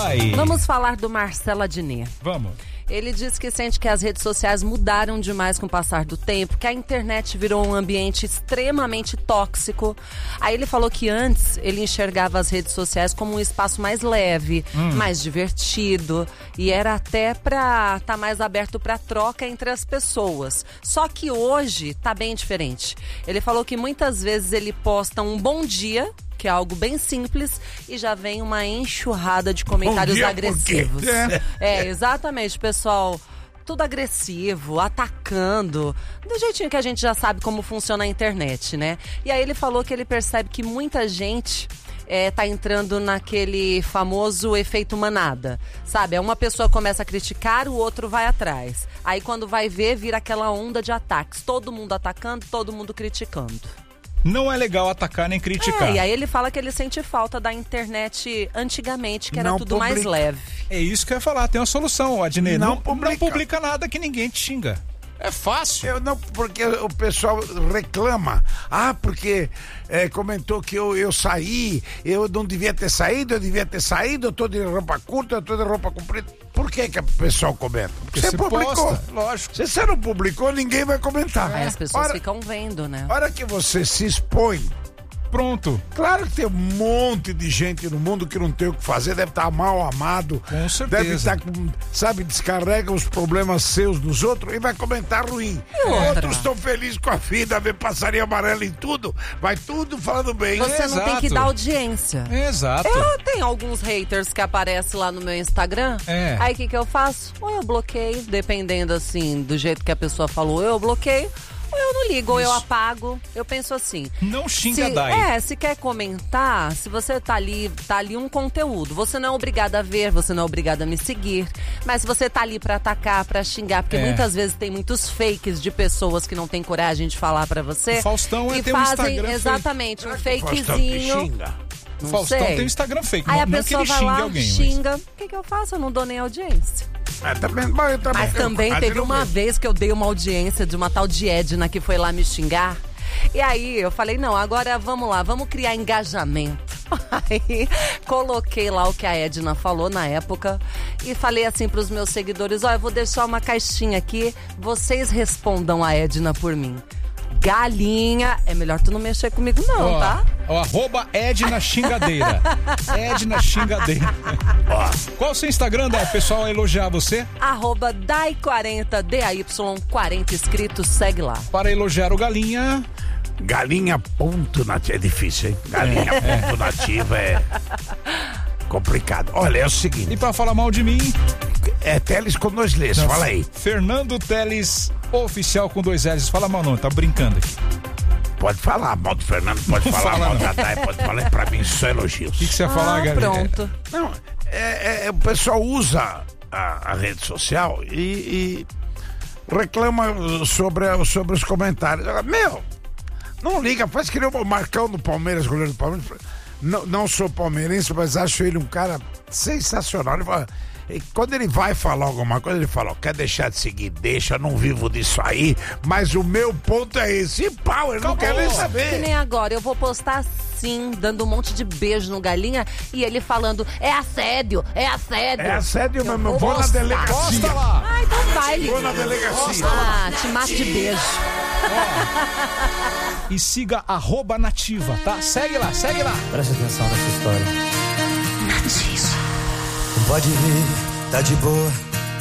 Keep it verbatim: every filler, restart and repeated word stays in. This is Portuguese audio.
aí. Vamos falar do Marcelo Adnet. Vamos. Ele diz que sente que as redes sociais mudaram demais com o passar do tempo, que a internet virou um ambiente extremamente tóxico. Aí ele falou que antes ele enxergava as redes sociais como um espaço mais leve, hum. mais divertido, e era até pra estar tá mais aberto pra troca entre as pessoas. Só que hoje tá bem diferente. Ele falou que muitas vezes ele posta um bom dia, que é algo bem simples, e já vem uma enxurrada de comentários dia, agressivos. É. é, exatamente, pessoal, tudo agressivo, atacando, do jeitinho que a gente já sabe como funciona a internet, né? E aí ele falou que ele percebe que muita gente é, tá entrando naquele famoso efeito manada, sabe? É uma pessoa começa a criticar, o outro vai atrás. Aí quando vai ver, vira aquela onda de ataques, todo mundo atacando, todo mundo criticando. Não é legal atacar nem criticar. É, e aí ele fala que ele sente falta da internet antigamente, que era não tudo publica. mais leve. É isso que eu ia falar, tem uma solução, Adnet. Não, não, publica. não publica nada que ninguém te xinga. É fácil. Eu não, porque o pessoal reclama. Ah, porque é, comentou que eu, eu saí, eu não devia ter saído, eu devia ter saído, eu tô de roupa curta, eu tô de roupa comprida. Por que que o pessoal comenta? Porque você, você publicou. Posta, lógico. Se você não publicou, ninguém vai comentar. Aí as pessoas hora, ficam vendo, né? A hora que você se expõe, pronto. Claro que tem um monte de gente no mundo que não tem o que fazer, deve estar mal amado. Com certeza. Deve estar, sabe, descarrega os problemas seus dos outros e vai comentar ruim. Outros estão felizes com a vida, vê passarinho amarelo em tudo, vai tudo falando bem. Você Exato. não tem que dar audiência. Exato. Eu tenho alguns haters que aparecem lá no meu Instagram. É. Aí o que que eu faço? Ou eu bloqueio, dependendo assim, do jeito que a pessoa falou, eu bloqueio. Ou eu não ligo, ou eu apago. Eu penso assim. Não xinga se, Dai. É, se quer comentar, se você tá ali, tá ali um conteúdo. Você não é obrigado a ver, você não é obrigado a me seguir. Mas se você tá ali pra atacar, pra xingar, porque é. muitas vezes tem muitos fakes de pessoas que não tem coragem de falar pra você. O Faustão é e ter fazem um Instagram exatamente fake. um fakezinho. Não Faustão sei. tem um Instagram fake. Aí não, a pessoa não que ele vai lá, alguém, xinga. mas... O que que eu faço? Eu não dou nem audiência. É, também, mas também, mas também eu, teve uma vez que eu dei uma audiência de uma tal de Edna que foi lá me xingar. E aí eu falei, não, agora vamos lá, vamos criar engajamento. Aí coloquei lá o que a Edna falou na época e falei assim pros meus seguidores, ó, eu vou deixar uma caixinha aqui, vocês respondam a Edna por mim. Galinha, é melhor tu não mexer comigo não, ó, tá? Ó, arroba Edna Xingadeira. Edna Xingadeira. Ó. Qual o seu Instagram, Dai? O pessoal vai elogiar você? Arroba Dai quarenta, D A Y quarenta escrito, segue lá. Para elogiar o Galinha... Galinha ponto nativa, é difícil, hein? Galinha é. ponto nativa é complicado. Olha, é o seguinte... E pra falar mal de mim... É Teles com dois L's, não, fala aí. Fernando Teles, oficial com dois L's. Fala mal não, tá brincando aqui. Pode falar mal do Fernando, pode falar fala mal da Dai, pode falar, pra mim só elogios. O que, que você ia falar, ah, Galinha? Pronto. Não, é, é, o pessoal usa a, a rede social e, e reclama sobre, sobre os comentários. Meu, não liga, faz que nem o Marcão do Palmeiras, goleiro do Palmeiras. Não, não sou palmeirense, mas acho ele um cara sensacional. Ele fala, e quando ele vai falar alguma coisa, ele fala, ó, quer deixar de seguir, deixa, não vivo disso aí, mas o meu ponto é esse. E pau, ele não quer nem saber. Que nem agora, eu vou postar assim, dando um monte de beijo no Galinha e ele falando, é assédio, é assédio. É assédio mesmo, eu vou, vou na delegacia. Posta lá. Ah, então vai. Vou na delegacia. Ah, te mato de beijo. É. E siga arroba nativa, tá? Segue lá, segue lá. Presta atenção nessa história. Nativa. Pode vir, tá de boa.